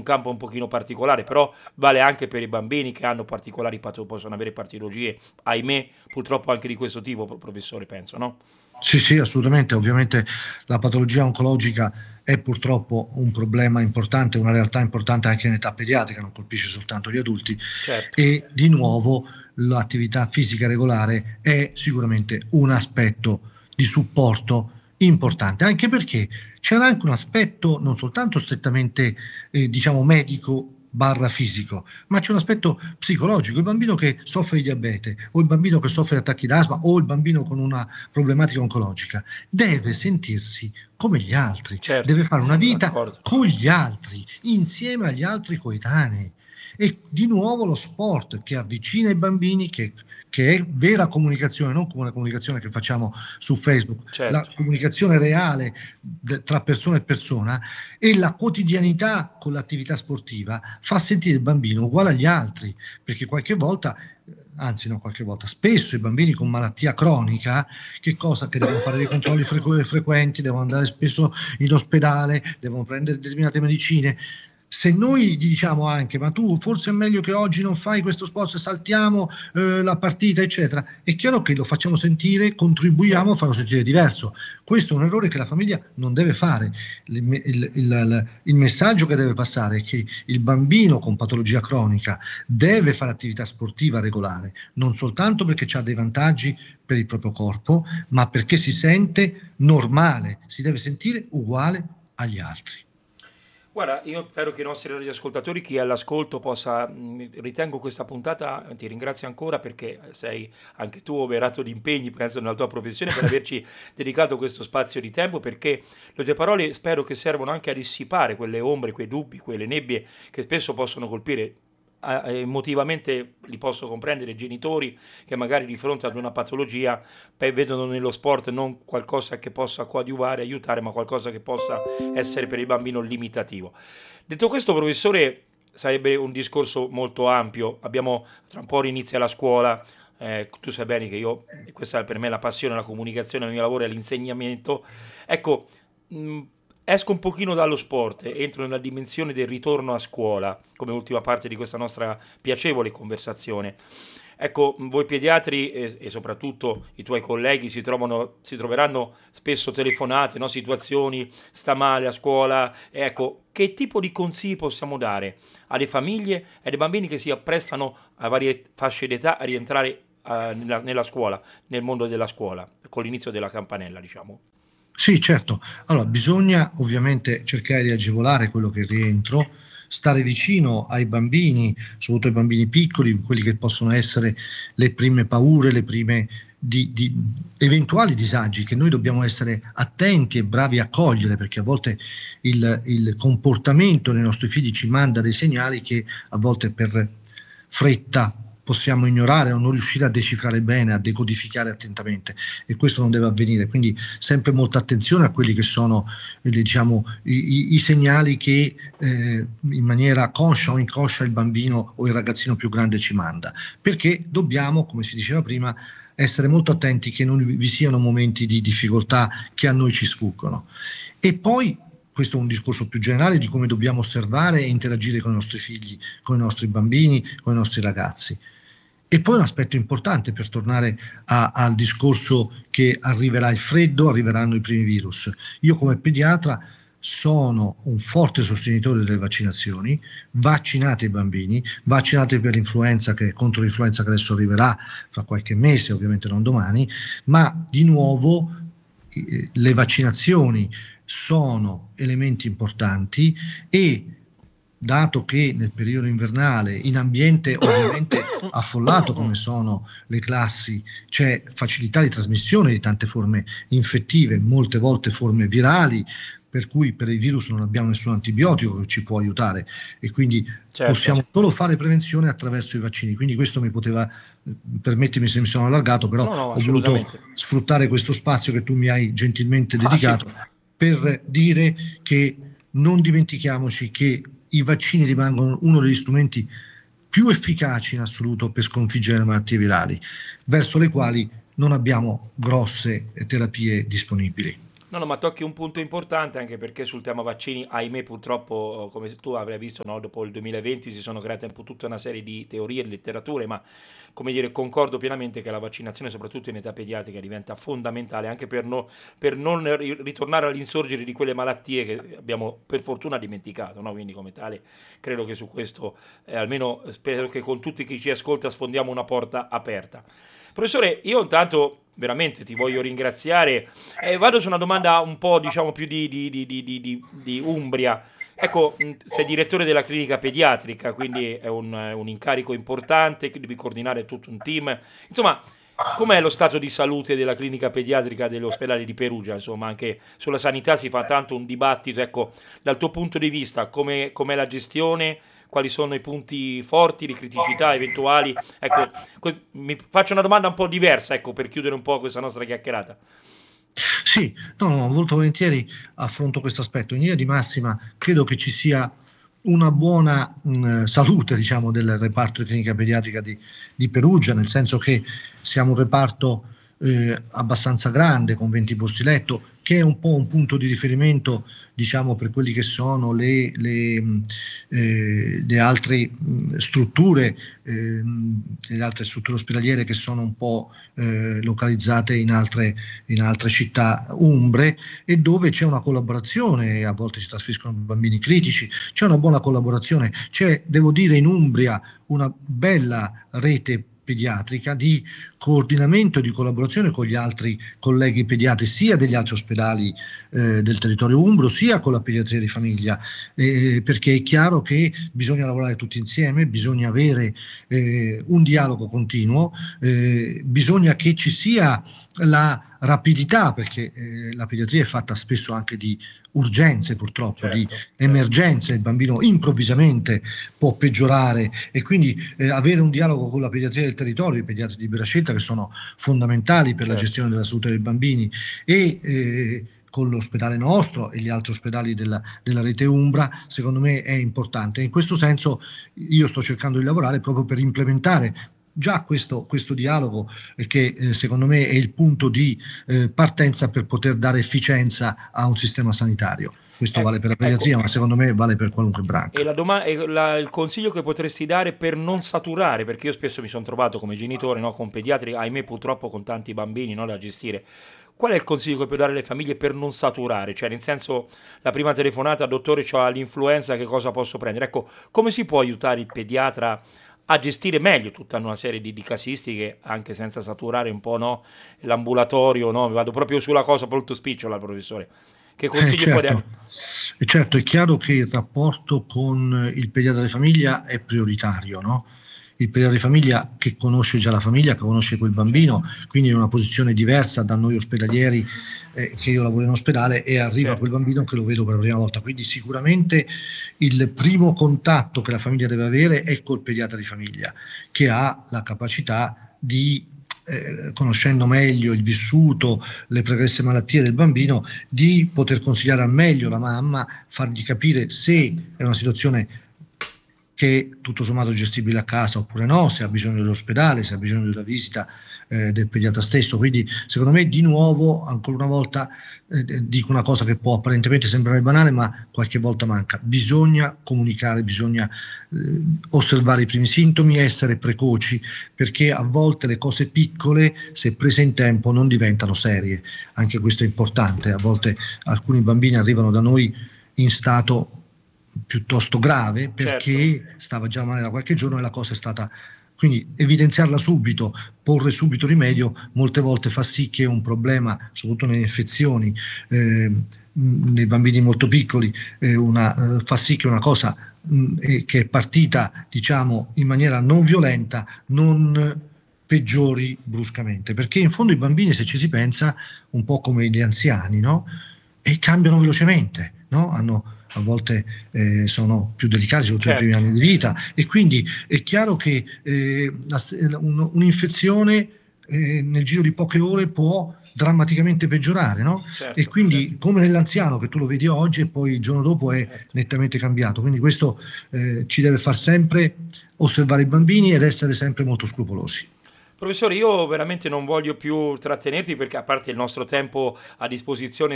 un campo un pochino particolare, però vale anche per i bambini che hanno particolari possono avere patologie, ahimè, purtroppo anche di questo tipo, professore, penso, no? Sì, sì, assolutamente. Ovviamente la patologia oncologica è purtroppo un problema importante, una realtà importante anche in età pediatrica, non colpisce soltanto gli adulti. Certo. E di nuovo l'attività fisica regolare è sicuramente un aspetto di supporto importante, anche perché c'era anche un aspetto non soltanto strettamente, diciamo, medico barra fisico, ma c'è un aspetto psicologico. Il bambino che soffre di diabete, o il bambino che soffre di attacchi d'asma, o il bambino con una problematica oncologica, deve sentirsi come gli altri, Certo, deve fare una sono vita d'accordo. con gli altri, insieme agli altri coetanei. E di nuovo lo sport che avvicina i bambini, che è vera comunicazione, non come la comunicazione che facciamo su Facebook, la Certo. comunicazione reale tra persona e persona, e la quotidianità con l'attività sportiva fa sentire il bambino uguale agli altri, perché qualche volta, anzi no, qualche volta, spesso i bambini con malattia cronica, che cosa? Che devono fare dei controlli frequenti, devono andare spesso in ospedale, devono prendere determinate medicine. Se noi gli diciamo anche, ma tu forse è meglio che oggi non fai questo sport, saltiamo la partita, eccetera, è chiaro che lo facciamo sentire, contribuiamo a Certo. farlo sentire diverso. Questo è un errore che la famiglia non deve fare. Il messaggio che deve passare è che il bambino con patologia cronica deve fare attività sportiva regolare, non soltanto perché ha dei vantaggi per il proprio corpo, ma perché si sente normale, si deve sentire uguale agli altri. Guarda, io spero che i nostri radioascoltatori, chi è all'ascolto, possa, ritengo questa puntata, ti ringrazio ancora perché sei anche tu operato di impegni, penso, nella tua professione, per averci dedicato questo spazio di tempo, perché le tue parole spero che servano anche a dissipare quelle ombre, quei dubbi, quelle nebbie che spesso possono colpire. Emotivamente li posso comprendere, i genitori che magari di fronte ad una patologia vedono nello sport non qualcosa che possa coadiuvare, aiutare, ma qualcosa che possa essere per il bambino limitativo. Detto questo, professore, sarebbe un discorso molto ampio. Abbiamo tra un po' inizia la scuola. Tu sai bene che io, questa è per me la passione, la comunicazione, il mio lavoro è l'insegnamento. Ecco, mh, esco un pochino dallo sport, entro nella dimensione del ritorno a scuola, come ultima parte di questa nostra piacevole conversazione. Ecco, voi pediatri e soprattutto i tuoi colleghi si troveranno spesso telefonate, no? Situazioni, sta male a scuola. Ecco, che tipo di consigli possiamo dare alle famiglie e ai bambini che si apprestano a varie fasce d'età a rientrare nella scuola, nel mondo della scuola, con l'inizio della campanella, diciamo? Sì, certo. Allora, bisogna ovviamente cercare di agevolare quello che è il rientro, stare vicino ai bambini, soprattutto ai bambini piccoli, quelli che possono essere le prime paure, le prime di eventuali disagi che noi dobbiamo essere attenti e bravi a cogliere, perché a volte il comportamento dei nostri figli ci manda dei segnali che a volte per fretta possiamo ignorare o non riuscire a decifrare bene, a decodificare attentamente, e questo non deve avvenire. Quindi sempre molta attenzione a quelli che sono diciamo, i segnali che in maniera conscia o inconscia il bambino o il ragazzino più grande ci manda, perché dobbiamo, come si diceva prima, essere molto attenti che non vi siano momenti di difficoltà che a noi ci sfuggono. E poi questo è un discorso più generale di come dobbiamo osservare e interagire con i nostri figli, con i nostri bambini, con i nostri ragazzi. E poi un aspetto importante per tornare al discorso che arriverà il freddo, arriveranno i primi virus. Io come pediatra sono un forte sostenitore delle vaccinazioni, vaccinate i bambini, vaccinate per l'influenza, contro l'influenza che adesso arriverà fra qualche mese, ovviamente non domani, ma di nuovo le vaccinazioni sono elementi importanti, e dato che nel periodo invernale, in ambiente ovviamente affollato come sono le classi, c'è facilità di trasmissione di tante forme infettive, molte volte forme virali, per cui per il virus non abbiamo nessun antibiotico che ci può aiutare, e quindi Certo. possiamo solo fare prevenzione attraverso i vaccini. Quindi questo mi poteva, permettimi se mi sono allargato, però No, no, ho voluto assolutamente. sfruttare questo spazio che tu mi hai gentilmente Ah, sì. dedicato per dire che non dimentichiamoci che i vaccini rimangono uno degli strumenti più efficaci in assoluto per sconfiggere le malattie virali, verso le quali non abbiamo grosse terapie disponibili. No, no, ma tocchi un punto importante anche perché sul tema vaccini, ahimè, purtroppo, come tu avrai visto, no, dopo il 2020 si sono create un po' tutta una serie di teorie e letterature, ma come dire, concordo pienamente che la vaccinazione, soprattutto in età pediatrica, diventa fondamentale anche per non ritornare all'insorgere di quelle malattie che abbiamo per fortuna dimenticato, no? Quindi come tale credo che su questo, almeno spero che con tutti chi ci ascolta sfondiamo una porta aperta. Professore, io intanto veramente ti voglio ringraziare. Vado su una domanda un po', diciamo, più di Umbria. Ecco, sei direttore della clinica pediatrica, quindi è un incarico importante, che devi coordinare tutto un team. Insomma, com'è lo stato di salute della clinica pediatrica dell'ospedale di Perugia? Insomma, anche sulla sanità si fa tanto un dibattito. Ecco, dal tuo punto di vista, com'è la gestione? Quali sono i punti forti, di criticità eventuali? Ecco, mi faccio una domanda un po' diversa, ecco, per chiudere un po' questa nostra chiacchierata. Sì, no, no, molto volentieri affronto questo aspetto. In linea di massima credo che ci sia una buona salute, diciamo, del reparto di clinica pediatrica di Perugia, nel senso che siamo un reparto abbastanza grande, con 20 posti letto, che è un po' un punto di riferimento, diciamo, per quelli che sono le altre strutture, le altre strutture ospedaliere che sono un po' localizzate in altre città umbre, e dove c'è una collaborazione, a volte si trasferiscono bambini critici, c'è una buona collaborazione, c'è, devo dire, in Umbria una bella rete pediatrica di coordinamento e di collaborazione con gli altri colleghi pediatri, sia degli altri ospedali del territorio umbro, sia con la pediatria di famiglia, perché è chiaro che bisogna lavorare tutti insieme, bisogna avere un dialogo continuo, bisogna che ci sia la rapidità, perché la pediatria è fatta spesso anche di urgenze, purtroppo, di Certo, certo. emergenze. Il bambino improvvisamente può peggiorare, e quindi avere un dialogo con la pediatria del territorio, i pediatri di libera scelta, che sono fondamentali per la Certo. gestione della salute dei bambini, e con l'ospedale nostro e gli altri ospedali della rete Umbra, secondo me è importante. In questo senso io sto cercando di lavorare proprio per implementare già questo dialogo, che secondo me è il punto di partenza per poter dare efficienza a un sistema sanitario. Questo vale per la Ecco, pediatria, ma secondo me vale per qualunque e branca. il consiglio che potresti dare per non saturare, perché io spesso mi sono trovato come genitore, no, con pediatri, ahimè purtroppo con tanti bambini, no, da gestire. Qual è il consiglio che puoi dare alle famiglie per non saturare? Cioè, nel senso, la prima telefonata, dottore, c'ho l'influenza, che cosa posso prendere? Ecco, come si può aiutare il pediatra a gestire meglio tutta una serie di casistiche, anche senza saturare un po', no, l'ambulatorio, no? Vado proprio sulla cosa molto spicciola, professore. Che consigli puoi Certo, dare? certo, è chiaro che il rapporto con il pediatra di famiglia è prioritario, no? Il pediatra di famiglia che conosce già la famiglia, che conosce quel bambino, Certo, quindi è in una posizione diversa da noi ospedalieri, che io lavoro in ospedale e arriva quel certo. bambino che lo vedo per la prima volta. Quindi sicuramente il primo contatto che la famiglia deve avere è col pediatra di famiglia, che ha la capacità di, conoscendo meglio il vissuto, le pregresse malattie del bambino, di poter consigliare al meglio la mamma, fargli capire se Certo. è una situazione che tutto sommato è gestibile a casa oppure no, se ha bisogno dell'ospedale, se ha bisogno della visita del pediatra stesso. Quindi secondo me, di nuovo, ancora una volta, dico una cosa che può apparentemente sembrare banale, ma qualche volta manca: bisogna comunicare, bisogna osservare i primi sintomi, essere precoci, perché a volte le cose piccole, se prese in tempo, non diventano serie. Anche questo è importante. A volte alcuni bambini arrivano da noi in stato piuttosto grave, Certo. perché stava già male da qualche giorno, e la cosa è stata, quindi evidenziarla subito, porre subito rimedio, molte volte fa sì che un problema, soprattutto nelle infezioni, nei bambini molto piccoli, fa sì che una cosa che è partita, diciamo, in maniera non violenta, non peggiori bruscamente, perché in fondo i bambini, se ci si pensa, un po' come gli anziani, no? E cambiano velocemente, no? A volte sono più delicati, soprattutto nei primi Certo, anni di vita, e quindi è chiaro che un'infezione nel giro di poche ore può drammaticamente peggiorare, no? E certo, certo, quindi, come nell'anziano, che tu lo vedi oggi e poi il giorno dopo è certo. nettamente cambiato. Quindi questo ci deve far sempre osservare i bambini ed essere sempre molto scrupolosi. Professore, io veramente non voglio più trattenerti perché a parte il nostro tempo a disposizione